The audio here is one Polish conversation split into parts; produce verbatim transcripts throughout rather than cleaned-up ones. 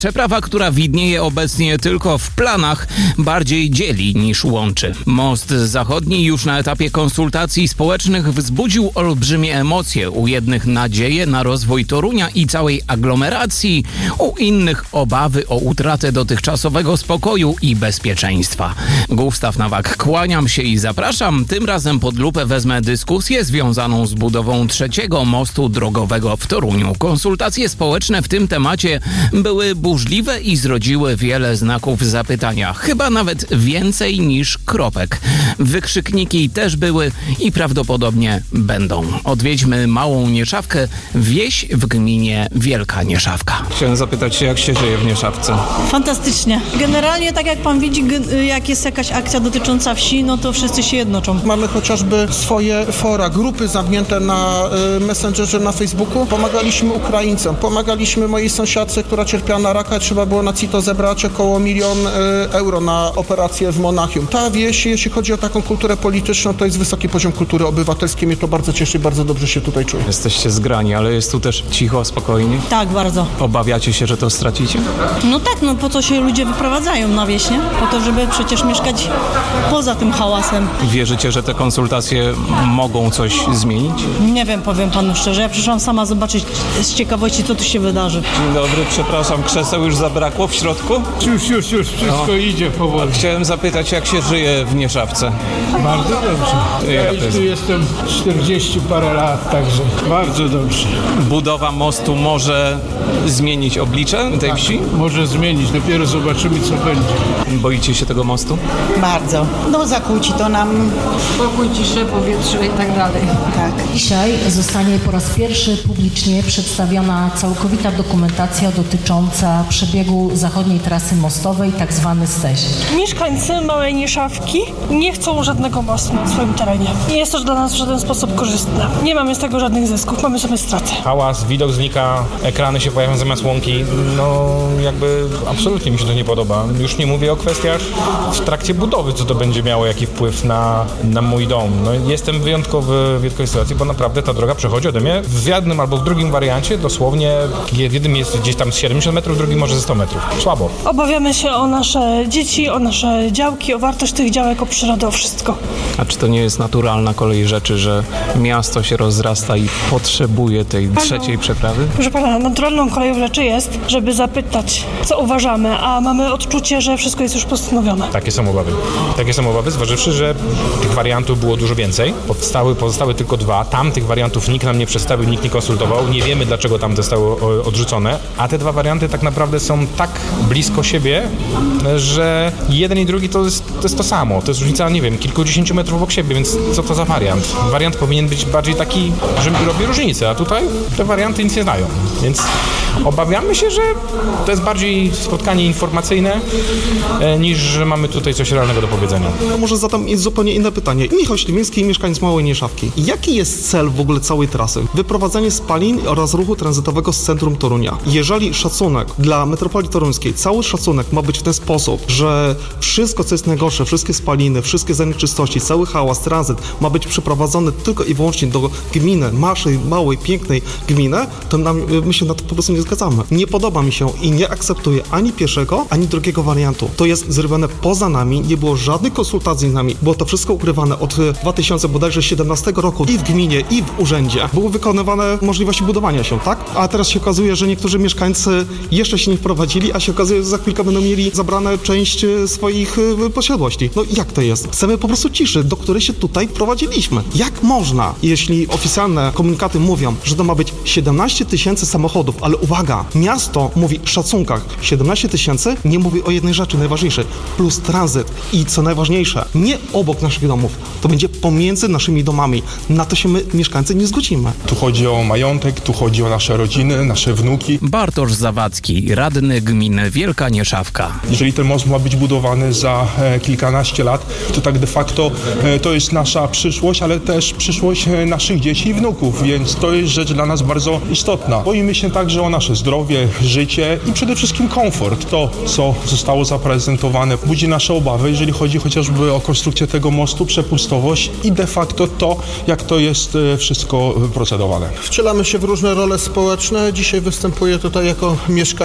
Przeprawa, która widnieje obecnie tylko w planach, bardziej dzieli niż łączy. Most zachodni już na etapie konsultacji społecznych wzbudził olbrzymie emocje. U jednych nadzieję na rozwój Torunia i całej aglomeracji, u innych obawy o utratę dotychczasowego spokoju i bezpieczeństwa. Gustaw Nowak, kłaniam się i zapraszam. Tym razem pod lupę wezmę dyskusję związaną z budową trzeciego mostu drogowego w Toruniu. Konsultacje społeczne w tym temacie były burzliwe i zrodziły wiele znaków zapytania. Chyba nawet więcej niż kropek. Wykrzykniki też były i prawdopodobnie będą. Odwiedźmy Małą Nieszawkę, wieś w gminie Wielka Nieszawka. Chciałem zapytać się, jak się żyje w Nieszawce? Fantastycznie. Generalnie, tak jak pan widzi, jak jest jakaś akcja dotycząca wsi, no to wszyscy się jednoczą. Mamy chociażby swoje fora, grupy zamknięte na y, Messengerze, na Facebooku. Pomagaliśmy Ukraińcom, pomagaliśmy mojej sąsiadce, która cierpiała na raka. Trzeba było na CITO zebrać około milion y, euro na operację w Monachium. Ta wieś, jeśli chodzi o taką kulturę polityczną, to jest wysoki poziom kultury obywatelskiej. Mnie to bardzo cieszy i bardzo dobrze się tutaj czuję. Jesteście zgrani, ale jest tu też cicho, spokojnie? Tak, bardzo. Obawiacie się, że to stracicie? No tak, no po co się ludzie wyprowadzają na wieś, nie? Po to, żeby przecież mieszkać poza tym hałasem. Wierzycie, że te konsultacje mogą coś zmienić? Nie wiem, powiem panu szczerze. Ja przyszłam sama zobaczyć z ciekawości, co tu się wydarzy. Dzień dobry, przepraszam, krzeseł już zabrakło w środku? Już, już, już, wszystko no. idzie powoli. Chciałem zapytać, jak się żyje w Nieszawce? Bardzo dobrze. Ja już tu jestem czterdzieści parę lat, także bardzo dobrze. Budowa mostu może zmienić oblicze tej tak, wsi? Może zmienić, dopiero zobaczymy, co będzie. Boicie się tego mostu? Bardzo. No zakłóci to nam spokój, ciszę, powietrze i tak dalej. Tak. Dzisiaj zostanie po raz pierwszy publicznie przedstawiona całkowita dokumentacja dotycząca przebiegu zachodniej trasy mostowej, tak zwany Steś. Mieszkańcy Małej Nieszawki nie chcą żadnego mostu na swoim terenie. Nie jest to dla nas w żaden sposób korzystne. Nie mamy z tego żadnych zysków, mamy sobie straty. Hałas, widok znika, ekrany się pojawiają zamiast łąki. No jakby absolutnie mi się to nie podoba. Już nie mówię o kwestiach w trakcie budowy, co to będzie miało, jaki wpływ na, na mój dom. No, jestem wyjątkowy w wielkiej sytuacji, bo naprawdę ta droga przechodzi ode mnie w jednym albo w drugim wariancie dosłownie, w jednym jest gdzieś tam z siedemdziesiąt metrów, w drugim może ze sto metrów. Słabo. Obawiamy się o nasze dzieci, o nasze działki, o wartość tych działek, o przyrodę, o wszystko. A czy to nie jest naturalna kolej rzeczy, że miasto się rozrasta i potrzebuje tej Panu, trzeciej przeprawy? Proszę pana, naturalną koleją rzeczy jest, żeby zapytać, co uważamy, a mamy odczucie, że wszystko jest już postanowione. Takie są obawy. Takie są obawy, zważywszy, że tych wariantów było dużo więcej. Powstały, pozostały tylko dwa. Tam tych wariantów nikt nam nie przedstawił, nikt nie konsultował. Nie wiemy, dlaczego tam zostały odrzucone. A te dwa warianty tak naprawdę są tak blisko siebie, że jeden i drugi to jest to, jest to samo. To jest różnica, nie wiem, kilkudziesięciu metrów obok siebie, więc co to za wariant? Wariant powinien być bardziej taki, że robi różnicę, a tutaj te warianty nic nie znają. Więc obawiamy się, że to jest bardziej spotkanie informacyjne, niż że mamy tutaj coś realnego do powiedzenia. No może zadam zupełnie inne pytanie. Michał Śliwiński, mieszkaniec Małej Nieszawki. Jaki jest cel w ogóle całej trasy? Wyprowadzenie spalin oraz ruchu tranzytowego z centrum Torunia. Jeżeli szacunek dla metropolii toruńskiej, cały szacunek ma być w ten sposób, że wszystko, co jest najgorsze, wszystkie spaliny, wszystkie zanieczystości, cały hałas, tranzyt ma być przeprowadzony tylko i wyłącznie do gminy, naszej małej, pięknej gminy, to nam, my się na to po prostu nie zgadzamy. Nie podoba mi się i nie akceptuję ani pierwszego, ani drugiego wariantu. To jest zrobione poza nami, nie było żadnych konsultacji z nami. Było to wszystko ukrywane od dwa tysiące siedemnastego roku i w gminie, i w urzędzie. Były wykonywane możliwości budowania się, tak? A teraz się okazuje, że niektórzy mieszkańcy jeszcze się nie wprowadzili, a się okazuje, że za chwilkę będą mieli zabrane część swoich posiadłości. No jak to jest? Chcemy po prostu ciszy, do której się tutaj wprowadziliśmy. Jak można, jeśli oficjalne komunikaty mówią, że to ma być siedemnaście tysięcy samochodów, ale uwaga, miasto mówi w szacunkach siedemnaście tysięcy, nie mówi o jednej rzeczy najważniejszej, plus tranzyt i co najważniejsze, nie obok naszych domów, to będzie pomiędzy naszymi domami. Na to się my, mieszkańcy, nie zgodzimy. Tu chodzi o majątek, tu chodzi o nasze rodziny, nasze wnuki. Bartosz Zawadzki, radny gminy Wielka Nieszawka. Jeżeli ten most ma być budowany za e, kilkanaście lat, to tak de facto e, to jest nasza przyszłość, ale też przyszłość e, naszych dzieci i wnuków, więc to jest rzecz dla nas bardzo istotna. Boimy się także o nasze zdrowie, życie i przede wszystkim komfort. To, co zostało zaprezentowane, budzi nasze obawy, jeżeli chodzi chociażby o konstrukcję tego mostu, przepustowość i de facto to, jak to jest e, wszystko procedowane. Wcielamy się w różne role społeczne. Dzisiaj występuję tutaj jako mieszkaniec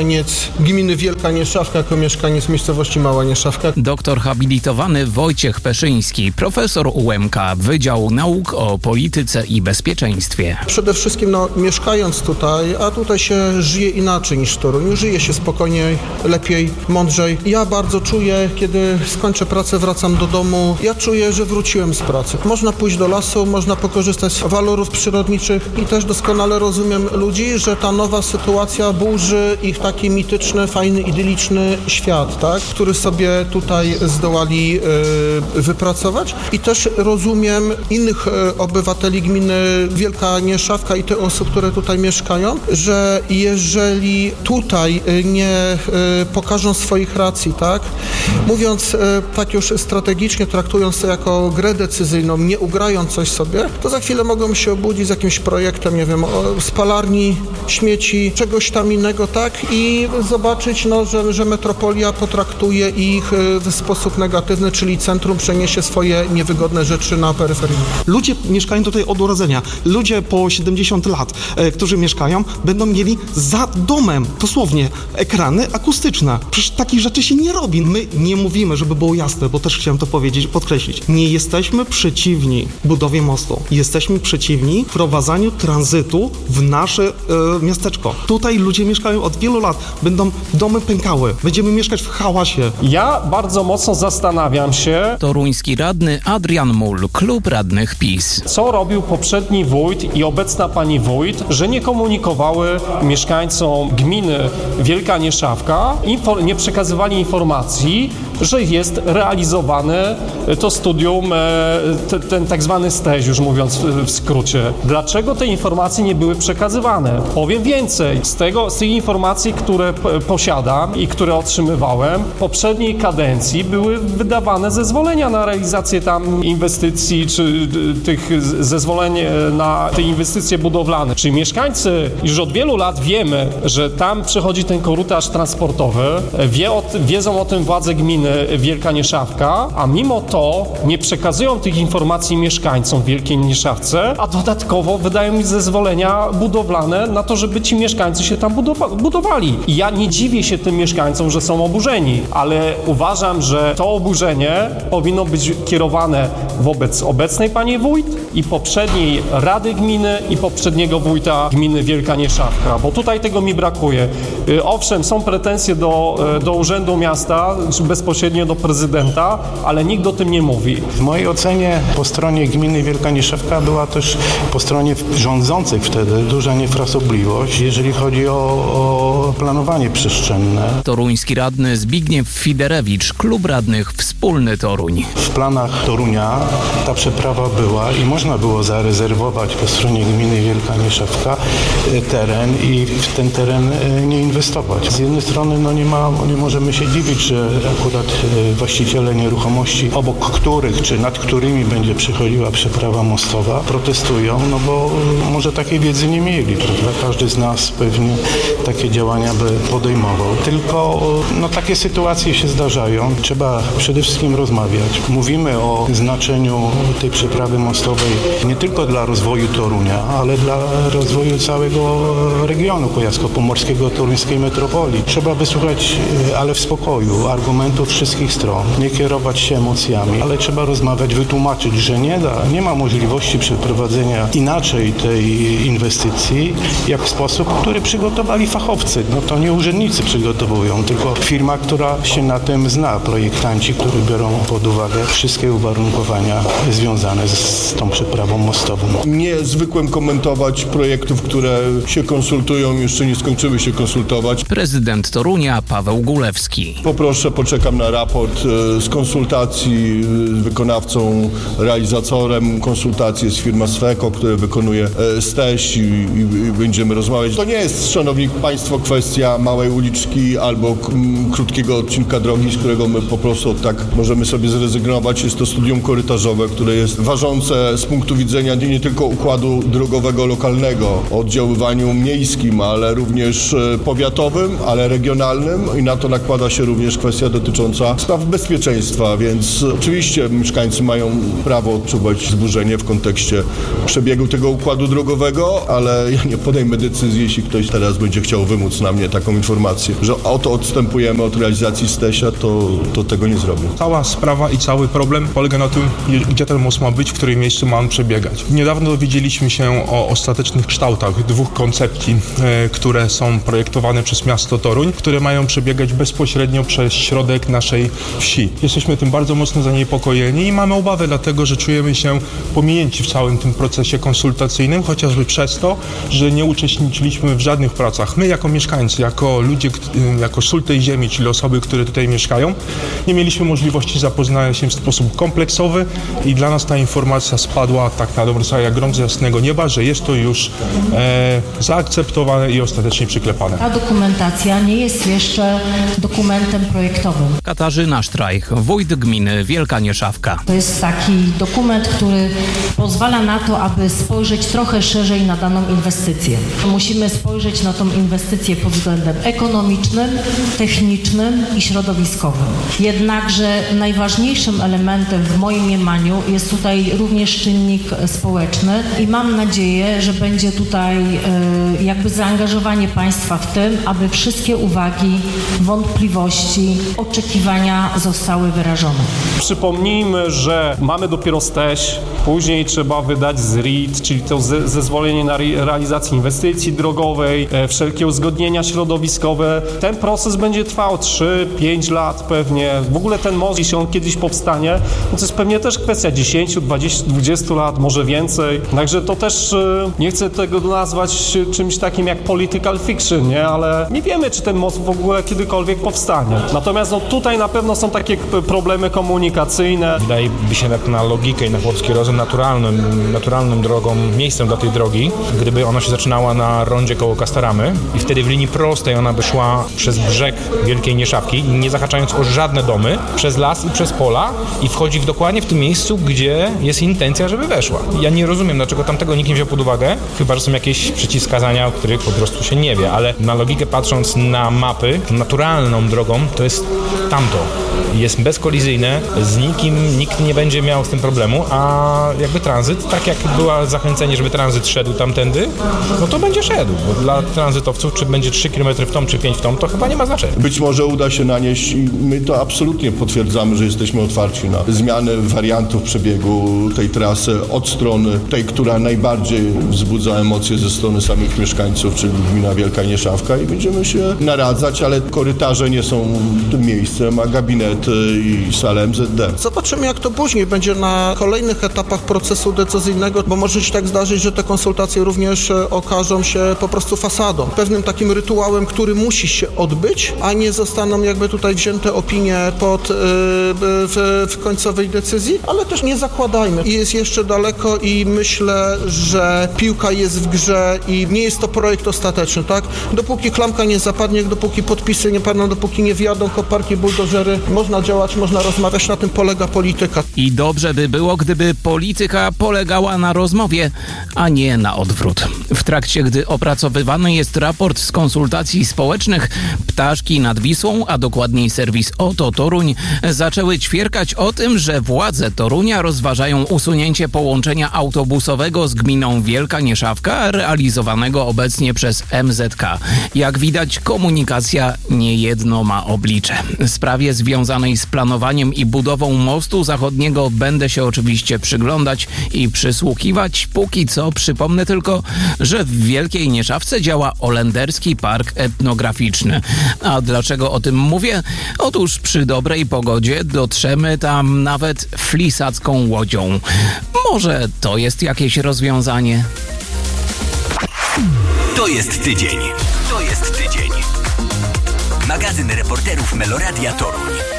mieszkaniec gminy Wielka Nieszawka, jako mieszkaniec miejscowości Mała Nieszawka. Doktor habilitowany Wojciech Peszyński, profesor U M K, Wydział Nauk o Polityce i Bezpieczeństwie. Przede wszystkim no, mieszkając tutaj, a tutaj się żyje inaczej niż w Toruniu. Żyje się spokojniej, lepiej, mądrzej. Ja bardzo czuję, kiedy skończę pracę, wracam do domu, ja czuję, że wróciłem z pracy. Można pójść do lasu, można pokorzystać z walorów przyrodniczych i też doskonale rozumiem ludzi, że ta nowa sytuacja burzy ich taki mityczny, fajny, idyliczny świat, tak, który sobie tutaj zdołali yy, wypracować. I też rozumiem innych yy, obywateli gminy Wielka Nieszawka i tych osób, które tutaj mieszkają, że jeżeli tutaj yy, nie yy, pokażą swoich racji, tak, mówiąc yy, tak już strategicznie, traktując to jako grę decyzyjną, nie ugrają coś sobie, to za chwilę mogą się obudzić z jakimś projektem, nie wiem, o spalarni, śmieci, czegoś tam innego, tak, i zobaczyć, no, że, że metropolia potraktuje ich w sposób negatywny, czyli centrum przeniesie swoje niewygodne rzeczy na peryferię. Ludzie mieszkają tutaj od urodzenia. Ludzie po siedemdziesiąt lat, e, którzy mieszkają, będą mieli za domem, dosłownie, ekrany akustyczne. Przecież takich rzeczy się nie robi. My nie mówimy, żeby było jasne, bo też chciałem to powiedzieć, podkreślić. Nie jesteśmy przeciwni budowie mostu. Jesteśmy przeciwni wprowadzaniu tranzytu w nasze e, miasteczko. Tutaj ludzie mieszkają od wielu lat. Będą domy pękały. Będziemy mieszkać w hałasie. Ja bardzo mocno zastanawiam się... Toruński radny Adrian Mul, klub radnych PiS. Co robił poprzedni wójt i obecna pani wójt, że nie komunikowały mieszkańcom gminy Wielka Nieszawka, info, nie przekazywali informacji, że jest realizowane to studium, te, ten tak zwany STEŚ, już mówiąc w skrócie. Dlaczego te informacje nie były przekazywane? Powiem więcej. Z tego, z tych informacji, które p- posiadam i które otrzymywałem, w poprzedniej kadencji były wydawane zezwolenia na realizację tam inwestycji, czy tych zezwoleń na te inwestycje budowlane. Czyli mieszkańcy już od wielu lat wiemy, że tam przechodzi ten korytarz transportowy, wie o, wiedzą o tym władze gminy Wielka Nieszawka, a mimo to nie przekazują tych informacji mieszkańcom w Wielkiej Nieszawce, a dodatkowo wydają mi zezwolenia budowlane na to, żeby ci mieszkańcy się tam budowa- budowali. I ja nie dziwię się tym mieszkańcom, że są oburzeni, ale uważam, że to oburzenie powinno być kierowane wobec obecnej pani wójt i poprzedniej rady gminy i poprzedniego wójta gminy Wielka Nieszawka, bo tutaj tego mi brakuje. Owszem, są pretensje do, do Urzędu Miasta, czy bezpośrednio do prezydenta, ale nikt o tym nie mówi. W mojej ocenie po stronie gminy Wielka Nieszawka była też po stronie rządzących wtedy duża niefrasobliwość, jeżeli chodzi o, o planowanie przestrzenne. Toruński radny Zbigniew Fiderewicz, klub radnych Wspólny Toruń. W planach Torunia ta przeprawa była i można było zarezerwować po stronie gminy Wielka Nieszawka teren i w ten teren nie inwestować. Z jednej strony no nie, ma, nie możemy się dziwić, że akurat właściciele nieruchomości, obok których czy nad którymi będzie przechodziła przeprawa mostowa, protestują, no bo może takiej wiedzy nie mieli, prawda? Każdy z nas pewnie takie działania by podejmował. Tylko no takie sytuacje się zdarzają. Trzeba przede wszystkim rozmawiać. Mówimy o znaczeniu tej przeprawy mostowej nie tylko dla rozwoju Torunia, ale dla rozwoju całego regionu kujawsko-pomorskiego, toruńskiej metropolii. Trzeba wysłuchać, ale w spokoju, argumentów wszystkich stron, nie kierować się emocjami, ale trzeba rozmawiać, wytłumaczyć, że nie da, nie ma możliwości przeprowadzenia inaczej tej inwestycji, jak w sposób, który przygotowali fachowcy. No to nie urzędnicy przygotowują, tylko firma, która się na tym zna, projektanci, którzy biorą pod uwagę wszystkie uwarunkowania związane z tą przeprawą mostową. Nie zwykłem komentować projektów, które się konsultują, jeszcze nie skończyły się konsultować. Prezydent Torunia Paweł Gulewski. Poproszę, poczekam na raport z konsultacji z wykonawcą, realizatorem konsultacji jest firma Sweco, która wykonuje STEŚ i, i, i będziemy rozmawiać. To nie jest, szanowni państwo, kwestia małej uliczki albo k- krótkiego odcinka drogi, z którego my po prostu tak możemy sobie zrezygnować. Jest to studium korytarzowe, które jest ważące z punktu widzenia nie, nie tylko układu drogowego lokalnego, o oddziaływaniu miejskim, ale również powiatowym, ale regionalnym i na to nakłada się również kwestia dotycząca dotycząca spraw bezpieczeństwa, więc oczywiście mieszkańcy mają prawo odczuwać wzburzenie w kontekście przebiegu tego układu drogowego, ale ja nie podejmę decyzji, jeśli ktoś teraz będzie chciał wymóc na mnie taką informację, że oto odstępujemy od realizacji Stesia, to, to tego nie zrobię. Cała sprawa i cały problem polega na tym, gdzie ten most ma być, w którym miejscu ma on przebiegać. Niedawno dowiedzieliśmy się o ostatecznych kształtach dwóch koncepcji, e, które są projektowane przez miasto Toruń, które mają przebiegać bezpośrednio przez środek naszej wsi. Jesteśmy tym bardzo mocno zaniepokojeni i mamy obawy, dlatego że czujemy się pominięci w całym tym procesie konsultacyjnym, chociażby przez to, że nie uczestniczyliśmy w żadnych pracach. My jako mieszkańcy, jako ludzie, jako sól tej ziemi, czyli osoby, które tutaj mieszkają, nie mieliśmy możliwości zapoznania się w sposób kompleksowy i dla nas ta informacja spadła tak na dobrą sprawę jak grom z jasnego nieba, że jest to już e, zaakceptowane i ostatecznie przyklepane. Ta dokumentacja nie jest jeszcze dokumentem projektowym. Katarzyna Sztrajch, wójt gminy Wielka Nieszawka. To jest taki dokument, który pozwala na to, aby spojrzeć trochę szerzej na daną inwestycję. Musimy spojrzeć na tą inwestycję pod względem ekonomicznym, technicznym i środowiskowym. Jednakże najważniejszym elementem w moim mniemaniu jest tutaj również czynnik społeczny i mam nadzieję, że będzie tutaj y, jakby zaangażowanie państwa w tym, aby wszystkie uwagi, wątpliwości, oczekiwania zostały wyrażone. Przypomnijmy, że mamy dopiero Steś, później trzeba wydać Z R I T, czyli to ze, zezwolenie na re, realizację inwestycji drogowej, e, wszelkie uzgodnienia środowiskowe. Ten proces będzie trwał trzy pięć lat pewnie. W ogóle ten most, jeśli on kiedyś powstanie, no to jest pewnie też kwestia dziesięć, dwadzieścia lat, może więcej. Także to też e, nie chcę tego nazwać czymś takim jak political fiction, nie? Ale nie wiemy, czy ten most w ogóle kiedykolwiek powstanie. Natomiast no, tutaj na pewno są takie problemy komunikacyjne. Wydaje mi się tak na logikę i na chłopski rozum naturalnym, naturalną drogą, miejscem dla tej drogi, gdyby ona się zaczynała na rondzie koło Kastaramy i wtedy w linii prostej ona by szła przez brzeg Wielkiej Nieszawki, nie zahaczając o żadne domy, przez las i przez pola i wchodzi w dokładnie w tym miejscu, gdzie jest intencja, żeby weszła. Ja nie rozumiem, dlaczego tamtego nikt nie wziął pod uwagę, chyba że są jakieś przeciwwskazania, o których po prostu się nie wie, ale na logikę patrząc na mapy, naturalną drogą to jest tamto. Jest bezkolizyjne, z nikim nikt nie będzie miał z tym problemu, a jakby tranzyt, tak jak było zachęcenie, żeby tranzyt szedł tamtędy, no to będzie szedł, bo dla tranzytowców, czy będzie trzy kilometry w tą, czy pięć w tą, to chyba nie ma znaczenia. Być może uda się nanieść i my to absolutnie potwierdzamy, że jesteśmy otwarci na zmiany wariantów przebiegu tej trasy od strony tej, która najbardziej wzbudza emocje ze strony samych mieszkańców, czyli gmina Wielka Nieszawka i będziemy się naradzać, ale korytarze nie są tym miejscem, a gabinety i sale M Z D. Zobaczymy, jak to później będzie na kolejnych etapach procesu decyzyjnego, bo może się tak zdarzyć, że te konsultacje również okażą się po prostu fasadą. Pewnym takim rytuałem, który musi się odbyć, a nie zostaną jakby tutaj wzięte opinie pod, yy, w, w końcowej decyzji, ale też nie zakładajmy. Jest jeszcze daleko i myślę, że piłka jest w grze i nie jest to projekt ostateczny, tak? Dopóki klamka nie zapadnie, dopóki podpisy nie padną, dopóki nie wjadą koparki, buldożery, można działać, można rozmawiać, na tym polega polityka. I dobrze by było, gdyby polityka polegała na rozmowie, a nie na odwrót. W trakcie, gdy opracowywany jest raport z konsultacji społecznych, Ptaszki nad Wisłą, a dokładniej serwis Oto Toruń, zaczęły ćwierkać o tym, że władze Torunia rozważają usunięcie połączenia autobusowego z gminą Wielka Nieszawka, realizowanego obecnie przez M Z K. Jak widać, komunikacja niejedno ma oblicze. Sprawie związanej z planowaniem i budową mostu zachodniego będę się oczywiście przyglądać i przysłuchiwać. Póki co przypomnę tylko, że w Wielkiej Nieszawce działa Olenderski Park Etnograficzny. A dlaczego o tym mówię? Otóż przy dobrej pogodzie dotrzemy tam nawet flisacką łodzią. Może to jest jakieś rozwiązanie? To jest tydzień. To jest tydzień. Magazyn reporterów Meloradia Toruń.